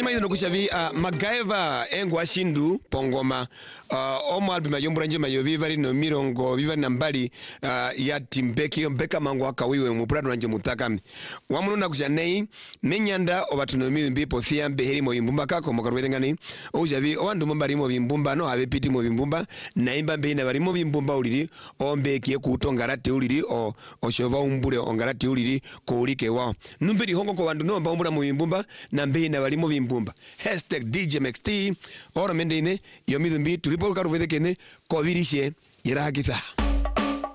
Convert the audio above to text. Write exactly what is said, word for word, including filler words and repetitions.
Wanyama hizo kushavi uh, Magaiva engwa shindu pongoma uh, omo albi mayombura njema yo vivari no mirongo vivari na mbali uh, ya timbeki mbeka mangu waka wiwe muprado na nje mutakami wamununa kushanei menyanda obatuno mbi pothia beheri mo imbumba kako mokarwede ngani oshavi owandu mbari mo bimbumba no habe piti mo bimbumba na imba mbe na bari mo bimbumba uliri ombeki ekutongarate uliri o oshova umbure ongarate uliri ko ulike wao numbiri hongo ko wandu no mba mu bimbumba na mbe na bari mo bimbumba hashtag D J M X T oro mende ine yomidu mbi tulipo karuvede kene kovirishe yera hakitha.